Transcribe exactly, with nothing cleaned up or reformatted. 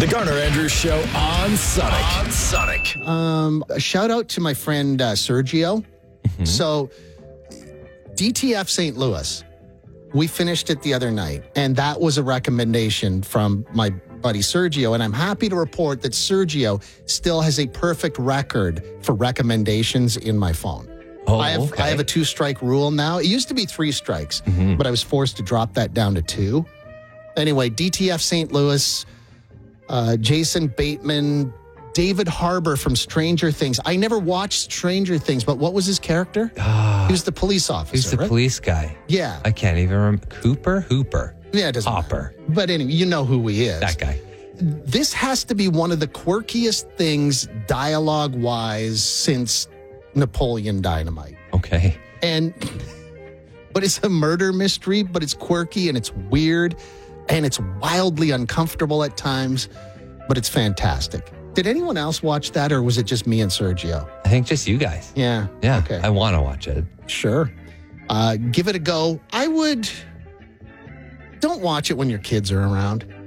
The Garner Andrews Show on Sonic. On Sonic. Um, a shout out to my friend uh, Sergio. Mm-hmm. So, D T F Saint Louis, we finished it the other night, and that was a recommendation from my buddy Sergio, and I'm happy to report that Sergio still has a perfect record for recommendations in my phone. Oh, I have okay. I have a two-strike rule now. It used to be three strikes, mm-hmm. but I was forced to drop that down to two. Anyway, D T F Saint Louis, uh, Jason Bateman, David Harbour from Stranger Things. I never watched Stranger Things, but what was his character? Uh, he was the police officer. He's the right? police guy. Yeah. I can't even remember. Cooper? Hooper. Yeah, it doesn't Hopper. matter. But anyway, you know who he is. That guy. This has to be one of the quirkiest things dialogue-wise since Napoleon Dynamite. Okay. And, but it's a murder mystery, but it's quirky and it's weird and it's wildly uncomfortable at times, but it's fantastic. Did anyone else watch that, or was it just me and Sergio? I think just you guys. Yeah. Yeah. Okay. I want to watch it. Sure. Uh, give it a go. I would... Don't watch it when your kids are around.